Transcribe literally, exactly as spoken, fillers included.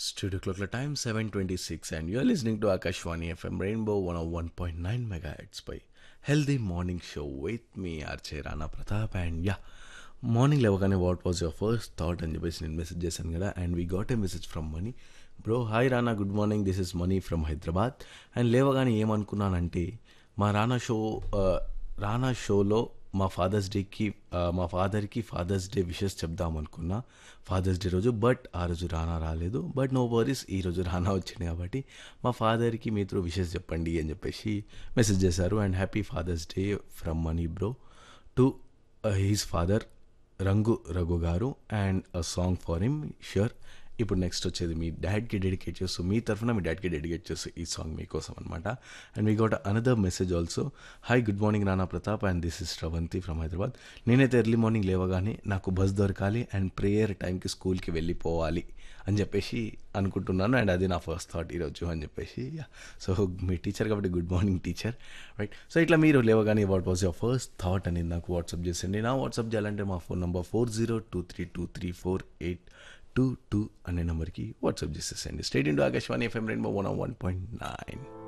Studio clock the time seven twenty-six and you're listening to Akashwani F M Rainbow one oh one point nine megahertz by Healthy Morning Show with me Arche Rana Pratap and yeah morning లేవగానే what was your first thought అని చెప్పేసి నేను message చేశాను కదా and we got a message from money bro hi Rana good morning this is money from Hyderabad and లేవగానే ఏమనుకున్నానంటే మా రానా show రానా షోలో మా ఫాదర్స్ డేకి మా ఫాదర్కి ఫాదర్స్ డే విషెస్ చెప్దాం అనుకున్నా ఫాదర్స్ డే రోజు బట్ ఆ రోజు రానా రాలేదు బట్ నో వరీస్ ఈరోజు రానా వచ్చింది కాబట్టి మా ఫాదర్కి మీతో విషెస్ చెప్పండి అని చెప్పేసి మెసేజ్ చేశారు and happy fathers day from money bro to he's father రంగు రఘు గారు and a song for him sure ఇప్పుడు నెక్స్ట్ వచ్చేది మీ డాడ్కి డెడికేట్ చేస్తూ మీ తరఫున మీ డాడ్కి డెడికేట్ చేస్తూ ఈ సాంగ్ మీకోసం అనమాట and we got another message also hi good morning Rana Pratap and this is Sravanthi from Hyderabad నేనైతే ఎర్లీ మార్నింగ్ లేవగానే నాకు బస్ దొరకాలి అండ్ ప్రేయర్ టైంకి స్కూల్కి వెళ్ళిపోవాలి అని చెప్పేసి అనుకుంటున్నాను అండ్ అది నా ఫస్ట్ థాట్ ఈరోజు అని చెప్పేసి సో మీ టీచర్ కాబట్టి good morning teacher right so ఇట్లా మీరు లేవగానే what was your first thought అనేది నాకు వాట్సాప్ చేయండి నా వాట్సాప్ చేయాలంటే మా phone number four zero two three two three four eight two two అనే నెంబర్కి WhatsApp చేసేసండి state into Akashvani FM rainbow one one point nine